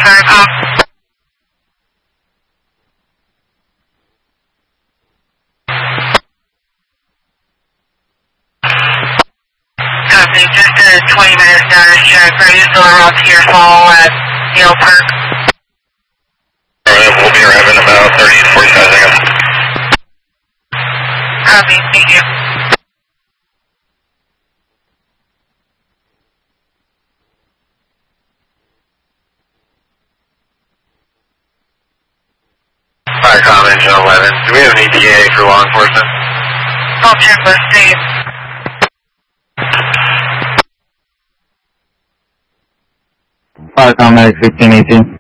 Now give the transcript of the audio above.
Copy, just a 20-minute status check. Are you still around to your fall at Yale Park? Alright, we'll be arriving in about 30 to 45 seconds. Copy, thank you. Firecom Engine 11. Do we have an ETA for law enforcement? I'll check with Steve. Firecom Medic 1518.